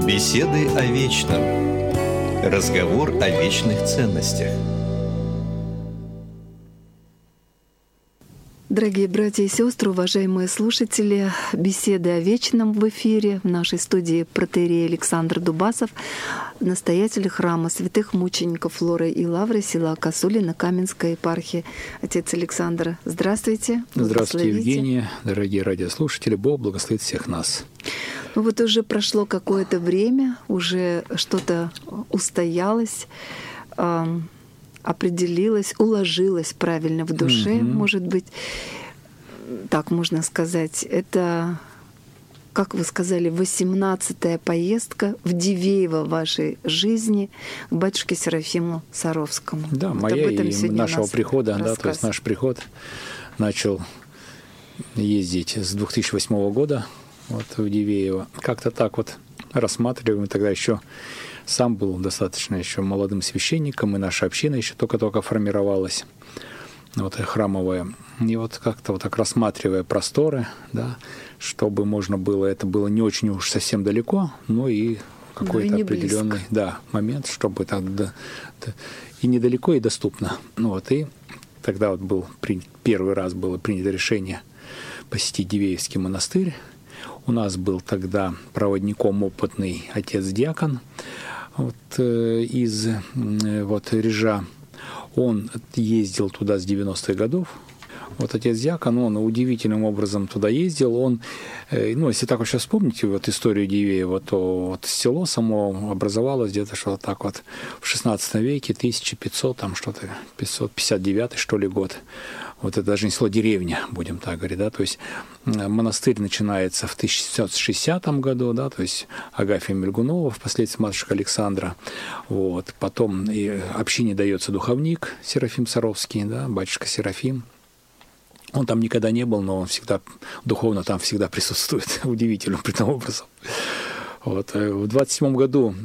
Беседы о вечном. Разговор о вечных ценностях. Дорогие братья и сестры, уважаемые слушатели, беседы о вечном в эфире. В нашей студии протоиерей Александр Дубасов, настоятель храма святых мучеников Флоры и Лавры, села Косулина, Каменской епархии. Отец Александр, здравствуйте. Здравствуйте, Евгения, дорогие радиослушатели. Бог благословит всех нас. Ну вот уже прошло какое-то время, уже что-то устоялось, определилось, уложилось правильно в душе, может быть, так можно сказать. Это, как вы сказали, 18-я поездка в Дивеево вашей жизни к батюшке Серафиму Саровскому. Да, вот моя и нашего прихода, да, то есть наш приход начал ездить с 2008 года вот, в Дивеево. Как-то так вот рассматриваем, тогда еще сам был достаточно еще молодым священником, и наша община еще только-только формировалась, вот, храмовая. И вот как-то вот так рассматривая просторы, да, чтобы можно было, это было не очень уж совсем далеко, но и какой-то определенный момент, чтобы так и недалеко, и доступно. Вот, и тогда вот был первый раз было принято решение посетить Дивеевский монастырь. У нас был тогда проводником опытный отец-диакон вот, из вот, Рижа. Он ездил туда с 90-х годов. Вот отец-диакон, он удивительным образом туда ездил. Он, ну, если так вот сейчас вспомните вот историю Дивеева, то вот село само образовалось где-то что-то так вот в 16 веке, 1500, там что-то, 559 что ли год. Вот это даже не село, деревня, будем так говорить, да, то есть монастырь начинается в 1760 году, да, то есть Агафья Мельгунова, впоследствии матушка Александра, вот, потом и общине дается духовник Серафим Саровский, да, батюшка Серафим. Он там никогда не был, но он всегда духовно там всегда присутствует, удивительным образом. Вот. В 27 году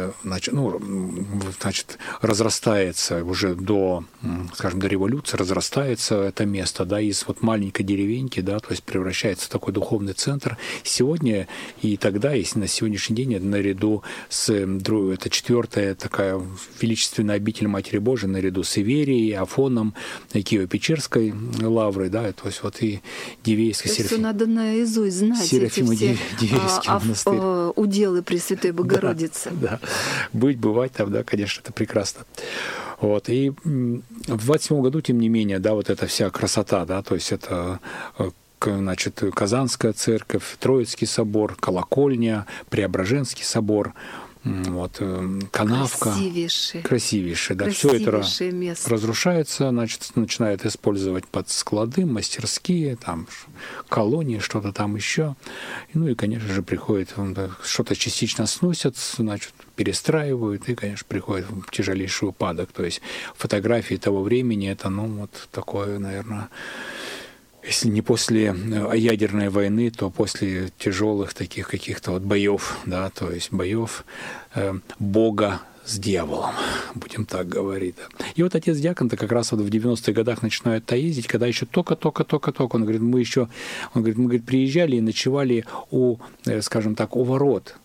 значит, разрастается уже до, скажем, до революции, разрастается это место, да, из вот маленькой деревеньки, да, то есть превращается в такой духовный центр. Сегодня и тогда, и на сегодняшний день, наряду с, это четвертая такая величественная обитель Матери Божией, наряду с Иверией, Афоном, Киево-Печерской лаврой, да, то есть вот и Дивеевской Серафим. Надо наизусть знать Серафим эти все Дивеевский монастырь. Уделы Пресвятой Богородицы. Да. Быть, бывать там, да, конечно, это прекрасно. Вот. И в 27 году, тем не менее, да, вот эта вся красота, да, то есть это, значит, Казанская церковь, Троицкий собор, Колокольня, Преображенский собор, вот, канавка. Красивейшее, да. Все это место разрушается, значит, начинают использовать под склады, мастерские, там, колонии, что-то там еще. Ну и, конечно же, приходит, что-то частично сносят, значит, перестраивают, и, конечно, приходит в тяжелейший упадок. То есть фотографии того времени, это, ну, вот такое, наверное, если не после ядерной войны, то после тяжелых таких каких-то вот боев, да, то есть боев Бога с дьяволом, будем так говорить. Да. И вот отец-диакон-то как раз вот в 90-х годах начинает ездить, когда еще только-только. Он говорит, мы приезжали и ночевали у, скажем так, у ворот,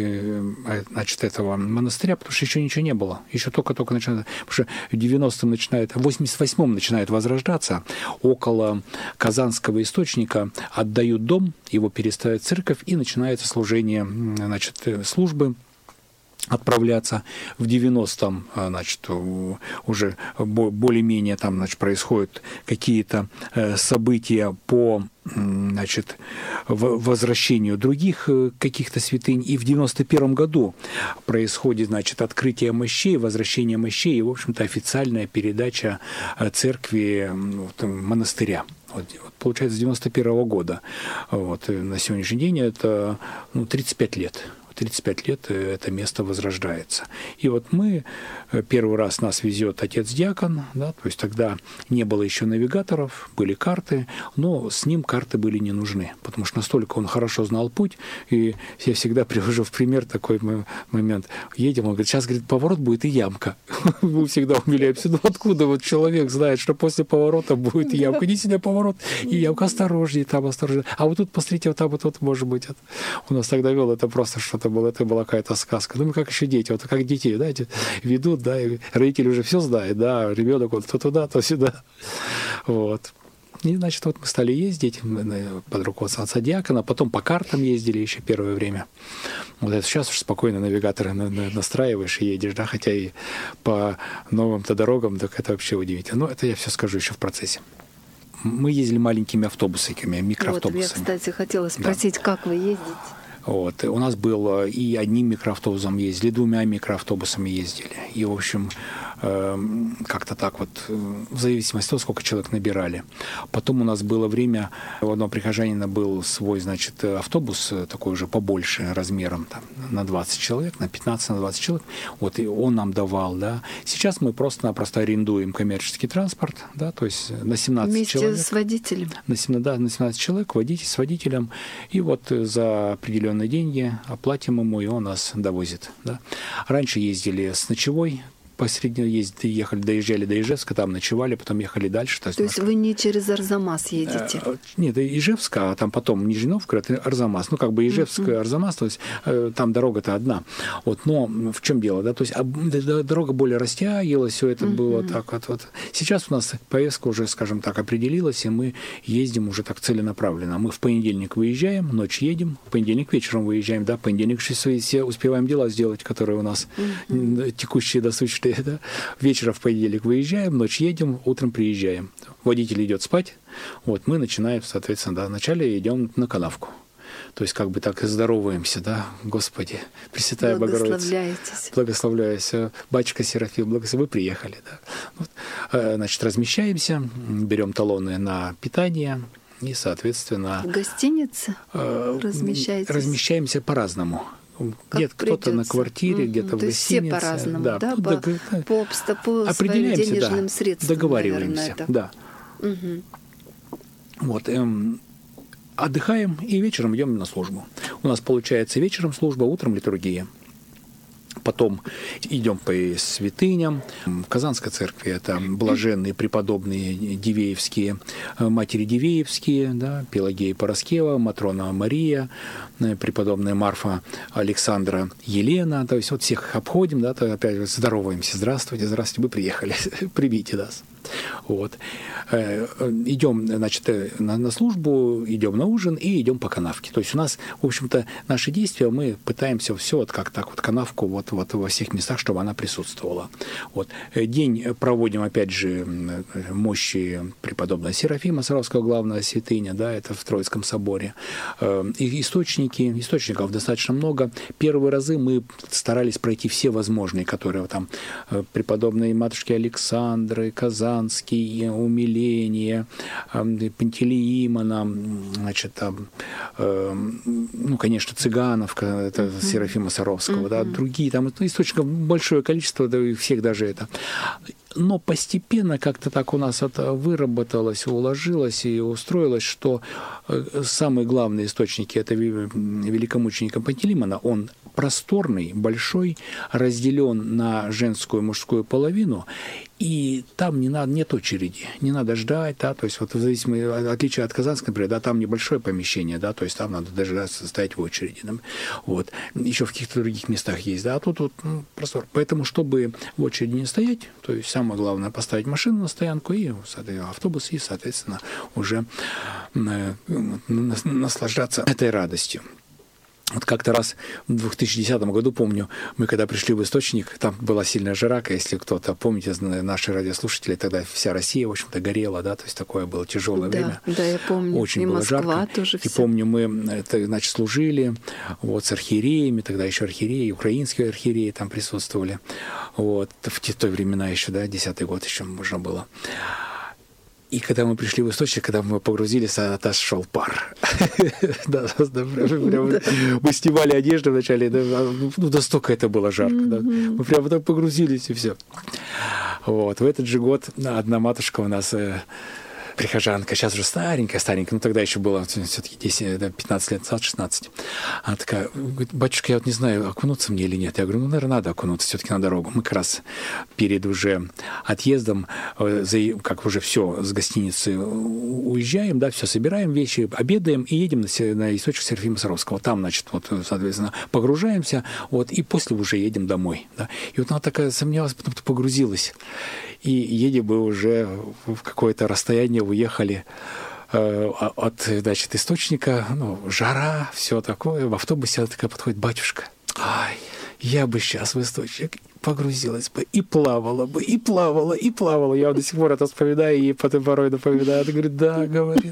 значит, этого монастыря, потому что еще ничего не было. Еще только начинает, потому что в 90-м начинает, в 88-м начинает возрождаться. Около Казанского источника отдают дом, его переставят в церковь, и начинается служение, значит, службы отправляться. В 90-м, значит, уже более-менее там, значит, происходят какие-то события по, значит, возвращению других каких-то святынь. И в 91 году происходит, значит, открытие мощей, возвращение мощей и, в общем-то, официальная передача церкви монастыря. Вот, получается, с 91 года. Вот, на сегодняшний день это 35 лет. 35 лет это место возрождается. И вот мы, первый раз нас везет отец-диакон, да, то есть тогда не было еще навигаторов, были карты, но с ним карты были не нужны, потому что настолько он хорошо знал путь, и я всегда привожу в пример такой момент. Едем, он говорит, сейчас, говорит, поворот будет и ямка. Мы всегда умиляемся, ну откуда вот человек знает, что после поворота будет ямка, не сюда поворот, и ямка, осторожнее, там осторожнее. А вот тут, посмотрите, вот там вот может быть. У нас тогда вел это просто что-то это была какая-то сказка. Думаю, как еще дети, вот как детей, да, ведут, да, и родители уже все знают, да, ребенок вот то туда, то сюда. Вот. И, значит, вот мы стали ездить под руководством отца диакона, потом по картам ездили еще первое время. Вот это сейчас уж спокойно навигаторы настраиваешь и едешь, да, хотя и по новым-то дорогам, так это вообще удивительно. Но это я все скажу еще в процессе. Мы ездили маленькими автобусиками, микроавтобусами. Вот, я, кстати, хотела спросить, как вы ездите? Вот. У нас было и одним микроавтобусом ездили, 2 микроавтобусами ездили. И, в общем, как-то так вот, в зависимости от того, сколько человек набирали. Потом у нас было время, у одного прихожанина был свой, значит, автобус, такой уже побольше размером, там, на 20 человек, на 15, на 20 человек. Вот, и он нам давал, да. Сейчас мы просто-напросто арендуем коммерческий транспорт, да, то есть на 17 вместе человек. Вместе с водителем? На 17 человек, водитель с водителем. И вот за определенные деньги оплатим ему, и он нас довозит, да. Раньше ездили с ночевой, доезжали до Ижевска, там ночевали, потом ехали дальше. То есть вы не через Арзамас едете? Нет, Ижевска, а там потом Нижний Новгород, Арзамас. Ну, как бы Ижевск, Арзамас, то есть там дорога-то одна. Вот, но в чем дело, да, то есть дорога более растягивалась, все это было так вот. Сейчас у нас поездка уже, скажем так, определилась, и мы ездим уже так целенаправленно. Мы в понедельник выезжаем, ночь едем, в понедельник вечером выезжаем, да, в понедельник все успеваем дела сделать, которые у нас текущие, досущие. Да? Вечером в понедельник выезжаем, ночь едем, утром приезжаем. Водитель идет спать, вот мы начинаем, соответственно, да, вначале идем на канавку. То есть как бы так и здороваемся, да, Господи, Пресвятая Богородица. Благословляюсь. Батюшка Серафим, вы приехали, да. Вот, значит, размещаемся, берем талоны на питание и, соответственно... В гостинице размещаетесь? Размещаемся по-разному. Где-то кто-то на квартире, где-то в гостинице. Все по-разному, да, по своим денежным средствам, договариваемся, наверное, да. Вот, отдыхаем и вечером идем на службу. У нас получается вечером служба, утром литургия. Потом идем по святыням. В Казанской церкви это блаженные преподобные Дивеевские, матери Дивеевские, да, Пелагея Параскева, Матрона Мария, преподобная Марфа Александра Елена. То есть вот всех обходим, да, то опять здороваемся. Здравствуйте, здравствуйте, вы приехали, примите нас. Вот. Идем, значит, на службу, идем на ужин и идем по канавке. То есть у нас, в общем-то, наши действия, мы пытаемся все вот как так вот канавку вот во всех местах, чтобы она присутствовала. Вот. День проводим, опять же, мощи преподобного Серафима Саровского, главная святыня, да, это в Троицком соборе. И источников достаточно много. Первые разы мы старались пройти все возможные, которые там преподобные матушки Александры, Казанские, Умиление, Пантелеимона, значит, там, ну, конечно, Цыгановка, это Серафима Саровского, да, другие, там источников большое количество, да, и всех даже это. Но постепенно как-то так у нас это выработалось, уложилось и устроилось, что самые главные источники — это великомученика Пантелеимона. Он просторный, большой, разделен на женскую и мужскую половину, и там нет очереди, не надо ждать, да, то есть вот в зависимости, отличие от Казанской, например, да, там небольшое помещение, да, то есть там надо дожидаться, стоять в очереди, да, вот, еще в каких-то других местах есть, да, а тут вот простор. Поэтому, чтобы в очереди не стоять, то есть самое главное поставить машину на стоянку и автобус, и, соответственно, уже наслаждаться этой радостью. Вот как-то раз в 2010 году, помню, мы когда пришли в Источник, там была сильная жара, если кто-то, помните, наши радиослушатели, тогда вся Россия, в общем-то, горела, да, то есть такое было тяжелое время. Да, я помню. Очень и было Москва жарко. Тоже и помню, мы, значит, служили вот с архиереями, тогда еще архиереи, украинские архиереи там присутствовали. Вот, в те времена еще, да, 10-й год еще можно было. И когда мы пришли в Источник, когда мы погрузились, от нас шел пар. Мы снимали одежду вначале, ну, настолько это было жарко. Мы прямо потом погрузились, и все. Вот. В этот же год одна матушка у нас прихожанка, сейчас уже старенькая, ну тогда еще было все-таки 15 лет назад, 16. Она такая, говорит: батюшка, я вот не знаю, окунуться мне или нет. Я говорю: ну, наверное, надо окунуться все-таки на дорогу. Мы как раз перед уже отъездом, как уже все с гостиницы уезжаем, да, все собираем вещи, обедаем и едем на источник Серафима Саровского. Там, значит, вот, соответственно, погружаемся, вот, и после уже едем домой. Да. И вот она такая сомневалась, потом погрузилась. И едем мы уже в какое-то расстояние, уехали от, значит, источника, ну, жара, все такое. В автобусе она такая подходит: батюшка, ай, я бы сейчас в источник погрузилась бы и плавала бы, и плавала, и плавала. Я до сих пор это вспоминаю, и потом порой напоминаю. Она говорит: да, говорит.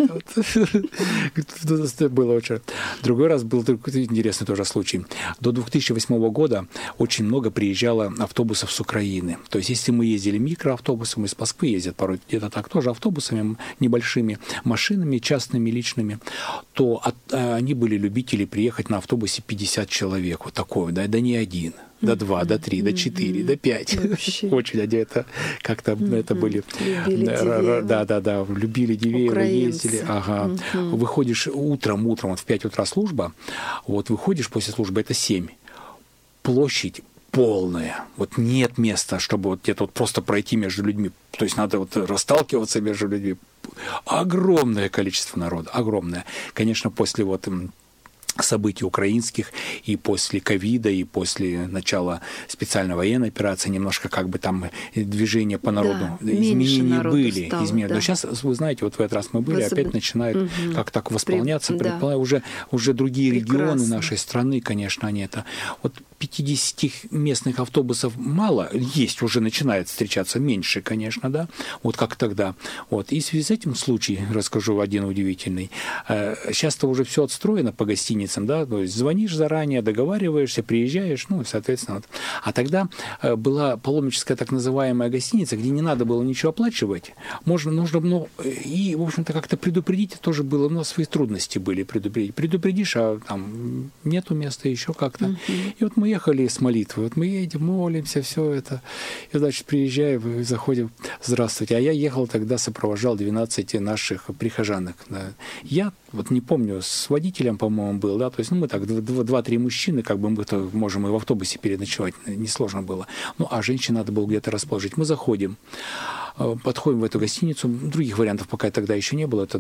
Это было очень... Другой раз был интересный тоже случай. До 2008 года очень много приезжало автобусов с Украины. То есть, если мы ездили микроавтобусом, из Москвы ездят порой где-то так тоже автобусами, небольшими машинами, частными, личными, то они были любители приехать на автобусе 50 человек. Вот такой, да не один. До 2, до 3, до 4, до 5. Очень они это как-то это были. Да, любили Дивеево, ездили. Ага. Выходишь утром, вот в 5 утра служба, вот выходишь после службы, это 7. Площадь полная. Вот нет места, чтобы вот где-то вот просто пройти между людьми. То есть надо вот расталкиваться между людьми. Огромное количество народа, огромное. Конечно, после вот событий украинских и после ковида, и после начала специальной военной операции немножко как бы там движения по народу, да, изменения были. Стало, да. Но сейчас, вы знаете, вот в этот раз мы были, опять начинают как так восполняться, да. уже другие регионы нашей страны, конечно, они это... Вот 50 местных автобусов мало, есть, уже начинает встречаться меньше, конечно, да, вот как тогда. Вот. И в связи с этим случай, расскажу один удивительный. Сейчас-то уже все отстроено по гостиницам, да, то есть звонишь заранее, договариваешься, приезжаешь, ну, соответственно. Вот. А тогда была паломническая так называемая гостиница, где не надо было ничего оплачивать, нужно, ну, и, в общем-то, как-то предупредить тоже было, у нас свои трудности были предупредить. Предупредишь, а там нету места, еще как-то. И вот мы ехали с молитвой. Вот мы едем, молимся, все это. И, значит, приезжаем и заходим. Здравствуйте. А я ехал тогда, сопровождал 12 наших прихожанок. Да. Я вот не помню, с водителем, по-моему, был, да, то есть, ну, мы так, 2-3 мужчины, как бы мы можем и в автобусе переночевать, несложно было. Ну, а женщин надо было где-то расположить. Мы заходим, подходим в эту гостиницу. Других вариантов пока тогда еще не было. Это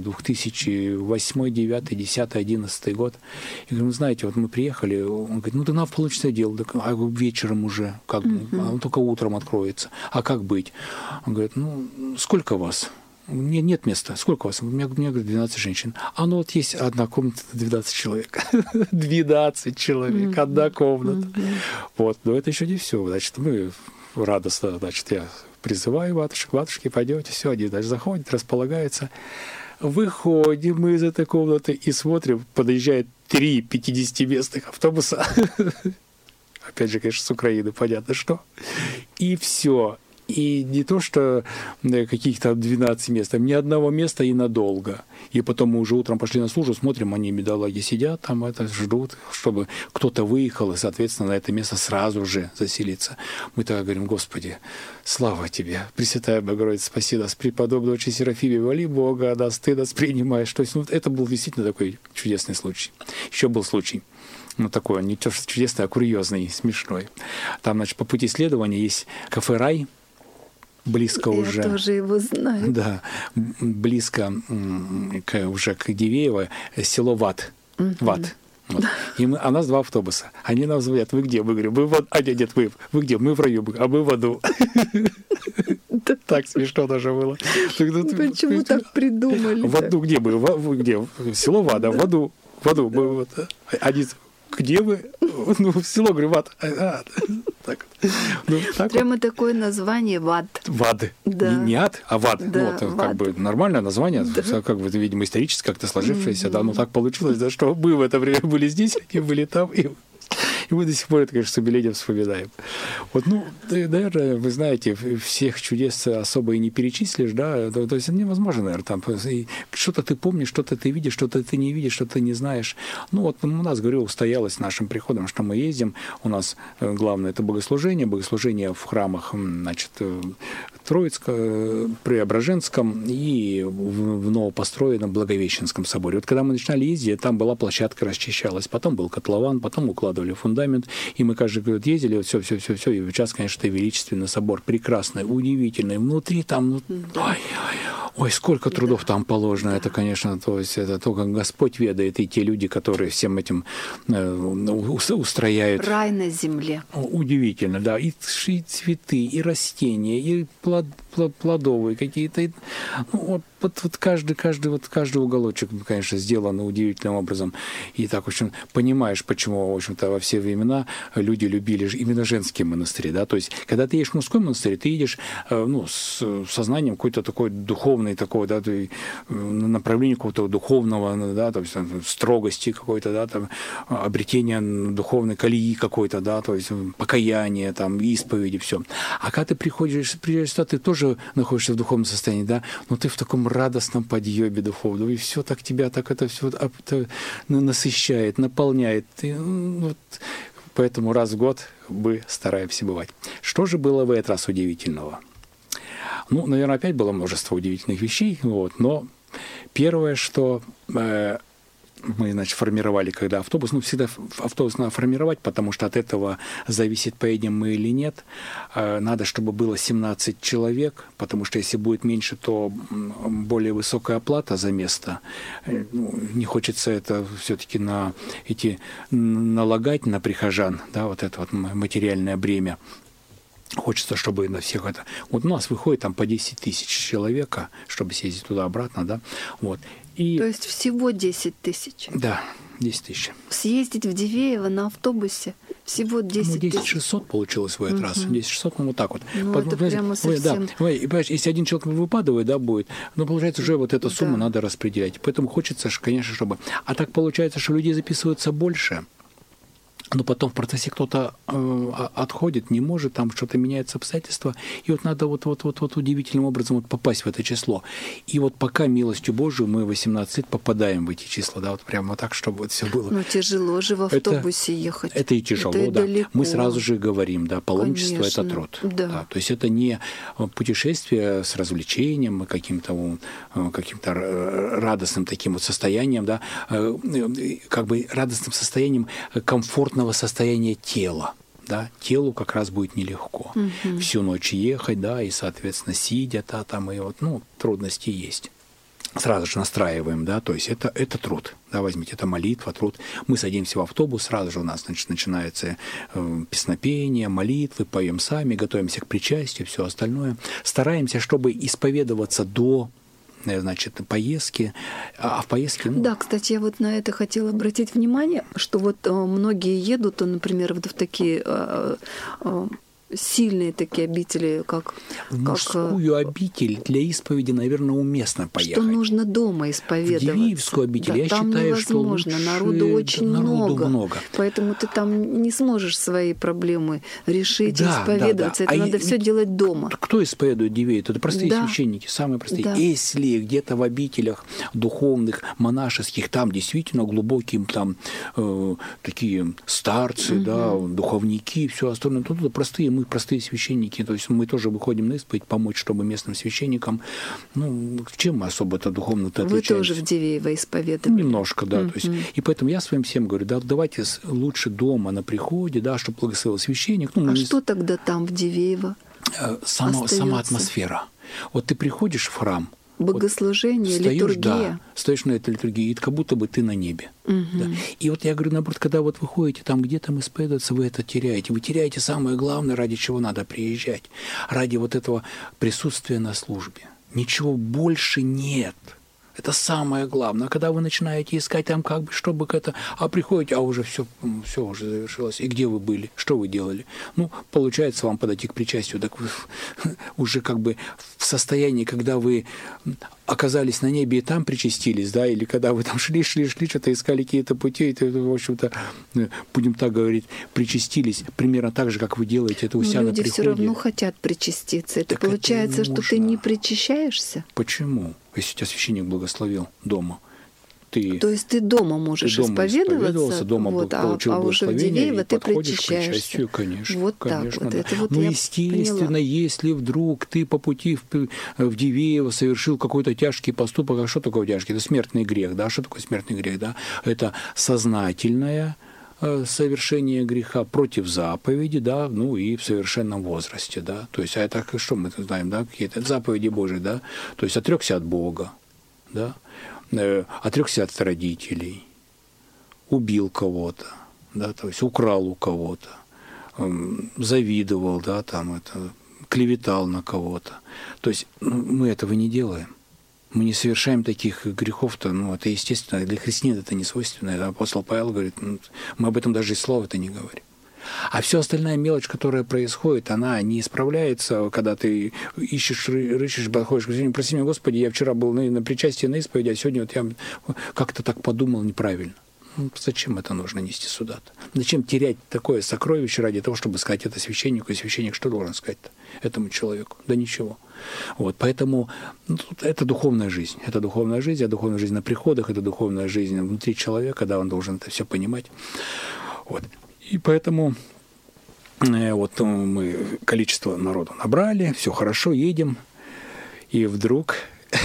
2008, 2009, 2010, 2011 год. И говорю: знаете, вот мы приехали. Он говорит: ну, да нам получится дело. А вечером уже, как бы, он только утром откроется. А как быть? Он говорит: ну, сколько вас? Нет места. Сколько у вас? У меня говорит, 12 женщин. А ну вот есть одна комната, 12 человек. 12 человек, одна комната. Вот. Но это еще не все. Значит, мы радостно, значит, я призываю матушки, пойдете, все, они, значит, заходят, располагаются. Выходим мы из этой комнаты и смотрим, подъезжает 3 50-местных автобуса. Опять же, конечно, с Украины, понятно, что. И все. И не то, что каких-то 12 мест, там ни одного места и надолго. И потом мы уже утром пошли на службу, смотрим, они, бедолаги, сидят там, ждут, чтобы кто-то выехал, и, соответственно, на это место сразу же заселиться. Мы тогда говорим: Господи, слава Тебе, Пресвятая Богородица, спаси нас, преподобный отче Серафиме, моли Бога, нас, Ты нас принимаешь. То есть, ну, это был действительно такой чудесный случай. Еще был случай. Ну, такой, не то что чудесный, а курьезный, смешной. Там, значит, по пути исследования есть кафе «Рай», близко я уже. Я тоже его знаю. Да, близко уже к Дивеево, село Ват. Ват. Вот. И а нас 2 автобуса. Они нам звонят: вы где? Мы говорим: мы в аду. А нет, вы где? Мы в раю, а мы в аду. Так смешно даже было. Почему так придумали? В аду где мы? Где? Село Вада, в аду. Они: где вы? Ну, в село, говорю, Вад. Так. Ну, так прямо вот. Такое название Вад. Вад. Да. Не ад, а Вад. Да, ну, это Вад. как бы нормальное название, да. Как бы, видимо, исторически как-то сложившееся. Да, но так получилось, да, что мы в это время были здесь, они были там, и мы до сих пор это, конечно, с умилением вспоминаем. Вот, ну, наверное, вы знаете, всех чудес особо и не перечислишь, да, то есть невозможно, наверное, там, что-то ты помнишь, что-то ты видишь, что-то ты не видишь, что-то не знаешь. Ну, вот у нас, говорю, устоялось нашим приходом, что мы ездим, у нас главное — это богослужение в храмах, значит, Троицком, Преображенском и в новопостроенном Благовещенском соборе. Вот когда мы начинали ездить, там была площадка, расчищалась, потом был котлован, потом укладывали фундамент, и мы каждый год ездили, вот все, и сейчас, конечно, это величественный собор, прекрасный, удивительный, внутри там, ой, сколько трудов там положено, это, конечно, то есть это только Господь ведает, и те люди, которые всем этим устрояют. Рай на земле. Удивительно, да, и цветы, и растения, и плодовые какие-то, вот каждый уголочек, конечно, сделан удивительным образом. И так, в общем, понимаешь, почему, в общем-то, во все времена люди любили именно женские монастыри, да, то есть, когда ты едешь в мужской монастырь, ты едешь, с сознанием какой-то такой духовной, такого, да, направления какого-то духовного, да, то есть, строгости какой-то, да, там, обретения духовной колеи какой-то, да, то есть, покаяние, там, исповеди, все. А когда ты приезжаешь сюда, ты тоже находишься в духовном состоянии, да, но ты в таком радостном подъебе духовном, и все так тебя, так это все насыщает, наполняет. И, поэтому раз в год мы стараемся бывать. Что же было в этот раз удивительного? Наверное, опять было множество удивительных вещей, но первое, что мы, формировали, когда автобус, всегда автобус надо формировать, потому что от этого зависит, поедем мы или нет. Надо, чтобы было 17 человек, потому что если будет меньше, то более высокая оплата за место. Не хочется это все-таки налагать на прихожан, да, вот это вот материальное бремя. Хочется, чтобы на всех это... Вот у нас выходит там по 10 тысяч человека, чтобы съездить туда-обратно, да, вот. То есть всего 10 тысяч? Да, 10 тысяч. Съездить в Дивеево на автобусе всего 10 тысяч? 10 600 получилось в этот раз. 10 600, вот так вот. Это прямо совсем... Да, если один человек выпадывает, да, будет, получается, уже вот эту сумму надо распределять. Поэтому хочется, конечно, чтобы... А так получается, что людей записываются больше, но потом в процессе кто-то отходит, не может, там что-то меняются обстоятельства, и вот надо вот удивительным образом попасть в это число. И вот пока милостью Божию мы 18 лет попадаем в эти числа, да, вот прямо так, чтобы все было. Но тяжело же в автобусе ехать. Это и тяжело, это да. Далеко. Мы сразу же говорим, да, паломничество – это труд. Да. Да. То есть это не путешествие с развлечением, каким-то радостным таким вот состоянием, да, как бы радостным состоянием комфортного состояния тела. Да, телу как раз будет нелегко. Всю ночь ехать, да, и, соответственно, сидя, там, и трудности есть. Сразу же настраиваем, да, то есть это труд. Да, возьмите, это молитва, труд. Мы садимся в автобус, сразу же у нас, начинается песнопение, молитвы, поем сами, готовимся к причастию, все остальное. Стараемся, чтобы исповедоваться до поездки, а в поездке... Да, кстати, я вот на это хотела обратить внимание, что вот многие едут, например, вот в такие сильные такие обители, как... В мужскую обитель для исповеди, наверное, уместно поехать. Что нужно дома исповедоваться. В Дивеевскую обитель, я там считаю, невозможно, что лучше... народу очень много. Поэтому ты там не сможешь свои проблемы решить и исповедоваться. Это надо все делать дома. Кто исповедует Дивеев? Это простые священники, самые простые. Да. Если где-то в обителях духовных, монашеских, там действительно глубокие там такие старцы, да, духовники, все остальное, то простые мы простые священники, то есть мы тоже выходим на исповедь, помочь, чтобы местным священникам, чем мы особо-то духовно-то отличаемся? Вы тоже в Дивеево исповедовали? Немножко, да. То есть, и поэтому я своим всем говорю, да, давайте лучше дома на приходе, да, чтобы благословил священник. Что тогда там в Дивеево? Сама атмосфера. Вот ты приходишь в храм, богослужение, литургия. Да, стоишь на этой литургии, и как будто бы ты на небе. Да. И вот я говорю, наоборот, когда вы ходите там, где там исповедоваться, вы это теряете. Вы теряете самое главное, ради чего надо приезжать. Ради вот этого присутствия на службе. Ничего больше нет. Это самое главное. А когда вы начинаете искать там чтобы это, а приходите, а уже все уже завершилось. И где вы были? Что вы делали? Получается вам подойти к причастию, так вы уже как бы в состоянии, когда вы оказались на небе и там причастились, да, или когда вы там шли, что-то искали какие-то пути, и, в общем-то, будем так говорить, причастились примерно так же, как вы делаете это у себя на приходе. Люди все равно хотят причаститься. Это получается, что ты не причащаешься? Почему? Если тебя священник благословил дома. ты... То есть ты дома можешь исповедоваться, дома получил а уже в Дивеево ты причащаешься. Конечно, вот конечно, так вот. Да. Это вот естественно, поняла. если вдруг ты по пути в Дивеево совершил какой-то тяжкий поступок, а что такое тяжкий? Это смертный грех, да? Что такое смертный грех, да? Это сознательное совершение греха против заповеди, да, ну и в совершенном возрасте, да. То есть, а это что мы знаем, да, какие-то заповеди Божьи, да. То есть отрекся от Бога, да, отрекся от родителей, убил кого-то, да, то есть украл у кого-то, завидовал, да, там это, клеветал на кого-то. То есть мы этого не делаем. Мы не совершаем таких грехов-то, ну, это естественно, для христиан это не свойственно. Апостол Павел говорит, мы об этом даже и слова-то не говорим. А все остальная мелочь, которая происходит, она не исправляется, когда ты ищешь, рыщешь, подходишь к Господу, прости меня, Господи, я вчера был на причастии, на исповеди, а сегодня вот я как-то так подумал неправильно. Ну, зачем это нужно нести сюда-то? Зачем терять такое сокровище ради того, чтобы сказать это священнику, и священник что должен сказать-то этому человеку? Да ничего. Вот, поэтому это духовная жизнь. Это духовная жизнь, а духовная жизнь на приходах, это духовная жизнь внутри человека, да, он должен это все понимать. Вот. И поэтому вот мы количество народу набрали, все хорошо, едем, и вдруг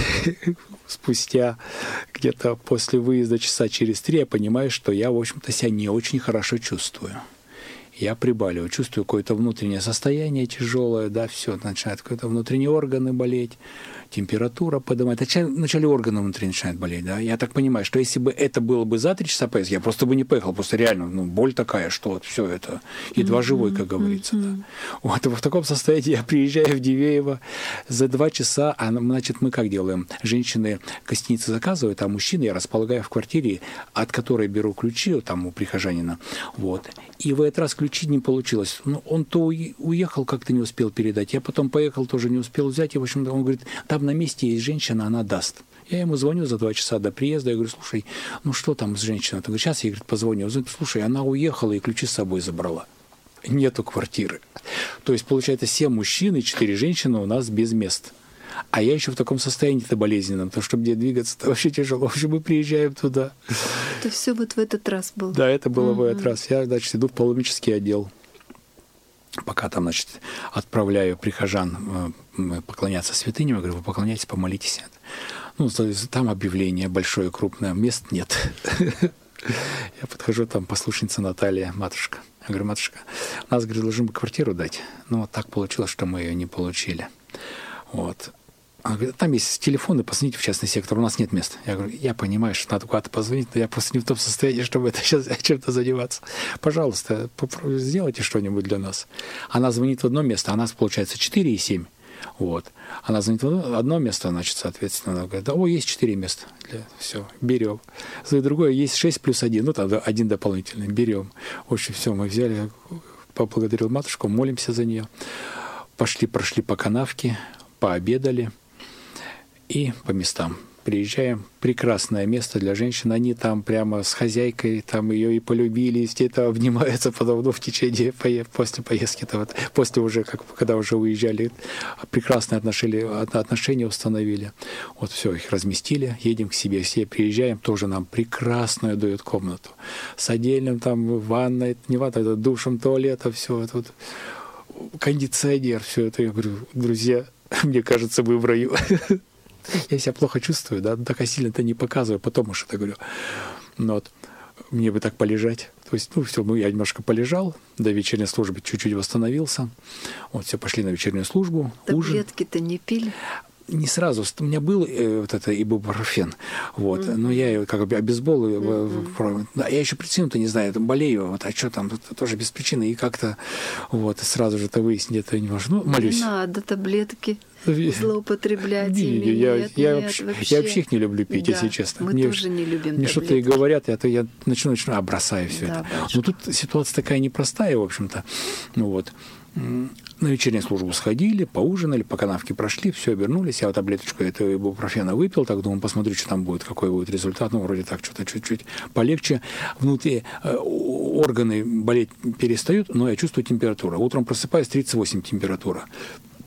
спустя где-то после выезда часа через 3 я понимаю, что я, в общем-то, себя не очень хорошо чувствую. Я прибаливаю, чувствую какое-то внутреннее состояние тяжелое, да, все, начинают какие-то внутренние органы болеть, температура поднимает. Вначале органы внутри начинают болеть, да. Я так понимаю, что если бы это было бы за 3 часа поездки, я просто бы не поехал, просто реально, боль такая, что вот все это, едва живой, как говорится, да. Вот в таком состоянии я приезжаю в Дивеево за 2 часа, значит, мы как делаем? Женщины гостиницы заказывают, а мужчины я располагаю в квартире, от которой беру ключи, там у прихожанина, вот. И в этот раз ключи не получилось. Он то уехал, как-то не успел передать, я потом поехал, тоже не успел взять, и, в общем-то, он говорит, там на месте есть женщина, она даст. Я ему звоню за 2 часа до приезда, я говорю, слушай, что там с женщиной? Он говорит, сейчас я, говорит, позвоню. Слушай, она уехала и ключи с собой забрала. Нету квартиры. То есть, получается, 7 мужчин и 4 женщины у нас без мест. А я еще в таком состоянии-то болезненном, потому что мне двигаться-то вообще тяжело. В общем, мы приезжаем туда. Это все вот в этот раз было? Да, это было в этот раз. Я, значит, иду в паломнический отдел. Пока там, значит, отправляю прихожан поклоняться святыням, я говорю, вы поклоняйтесь, помолитесь. Там объявление большое, крупное, мест нет. Я подхожу, там послушница Наталья, матушка. Я говорю, матушка, нас, говорит, должны бы квартиру дать. Но так получилось, что мы ее не получили. Вот. Она говорит, там есть телефоны, позвоните в частный сектор, у нас нет места. Я говорю, я понимаю, что надо куда-то позвонить, но я просто не в том состоянии, чтобы это сейчас чем-то заниматься. Пожалуйста, сделайте что-нибудь для нас. Она звонит в одно место, а нас, получается, 4 и 7. Вот. Она звонит в одно место, значит, соответственно, она говорит, есть 4 места. Все, берем. За другое есть 6 плюс 1, тогда 1 дополнительный, берем. В общем, все, мы взяли, поблагодарил матушку, молимся за нее. Прошли по канавке, пообедали и по местам. Приезжаем, прекрасное место для женщин, они там прямо с хозяйкой, там ее и полюбили, где-то обнимаются потом, в течение, после поездки, после уже, когда уже уезжали, прекрасные отношения установили. Вот все, их разместили, едем к себе, все приезжаем, тоже нам прекрасную дают комнату, с отдельным там ванной, не ванной, это душем, туалетом, все это вот, кондиционер, все это. Я говорю, друзья, мне кажется, мы в раю. Я себя плохо чувствую, да, так сильно-то не показываю, потом уж это говорю. Мне бы так полежать. То есть, все, я немножко полежал, до вечерней службы чуть-чуть восстановился. Все, пошли на вечернюю службу. Таблетки-то не пили? Не сразу. У меня был ибупрофен, но я его как бы обезболил. Да, я еще причину-то не знаю, болею, а что там, тоже без причины, и как-то сразу же это выяснить это не можно. Молюсь. Не надо таблетки злоупотреблять. Я вообще их не люблю пить, если честно. Мы тоже не любим мне что-то и говорят, я начну, бросаю все это. Но тут ситуация такая непростая, в общем-то. На вечернюю службу сходили, поужинали, по канавке прошли, все, вернулись. Я таблеточку этого ибупрофена выпил, так думаю, посмотрю, что там будет, какой будет результат. Вроде так, что-то чуть-чуть полегче. Внутри органы болеть перестают, но я чувствую температуру. Утром просыпаюсь, 38 температура.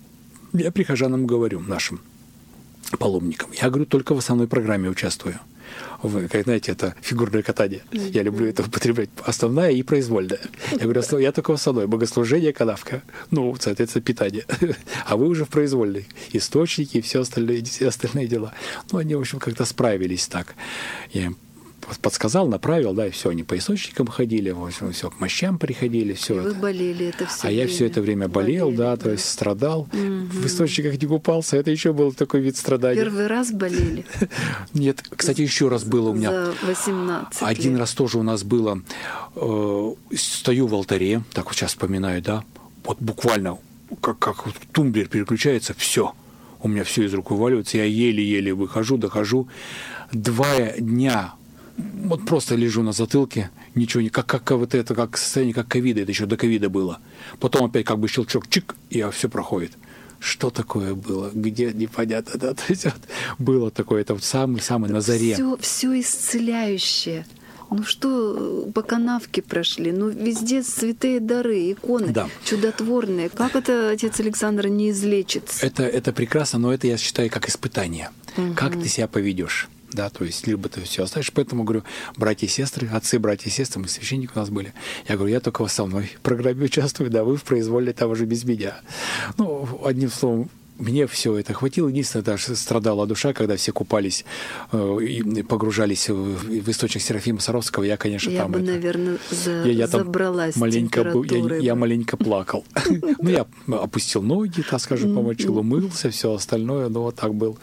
Я прихожанам говорю, нашим паломникам, я говорю, только в основной программе участвую. Как знаете, это фигурное катание. Я люблю это употреблять. Основная и произвольная. Я говорю, я только в основной. Богослужение, канавка. Ну, соответственно, питание. А вы уже в произвольной. Источники и все остальные дела. Ну, они, в общем, как-то справились так. Я им подсказал, направил, да, и все, они по источникам ходили, в общем, все, к мощам приходили, все. И вы болели это все время. Я все это время болел, да, то есть страдал. В источниках не купался, это еще был такой вид страдания. Первый раз болели? Нет, кстати, еще раз было у меня. За 18 Один лет. раз тоже у нас было, стою в алтаре, так вот сейчас вспоминаю, да, вот буквально, как тумблер переключается, все. У меня все из рук вываливается, я еле-еле выхожу, дохожу. 2 дня вот просто лежу на затылке, ничего не... Как вот это, как состояние, как ковида, это еще до ковида было. Потом опять как бы щелчок, чик, и все проходит. Что такое было? Где? Непонятно, да? То есть вот было такое, это вот самый на заре. Все исцеляющее. Ну что, по канавке прошли, ну везде святые дары, иконы, да. Чудотворные. Как это отец Александр не излечится? Это прекрасно, но это я считаю как испытание. Как ты себя поведешь? Да, то есть либо ты все оставишь. Поэтому говорю, братья и сестры, отцы, братья и сестры, мы священники у нас были. Я говорю, я только в основной программе участвую, да, вы в произволе там уже без меня. Ну, одним словом, мне все это хватило. Единственное, даже страдала душа, когда все купались и погружались в источник Серафима Саровского. Я, конечно, я там... бы, наверное, я забралась маленько температурой. Я маленько плакал. Ну, я опустил ноги, так скажем, помочил, умылся, все остальное. Ну, вот так был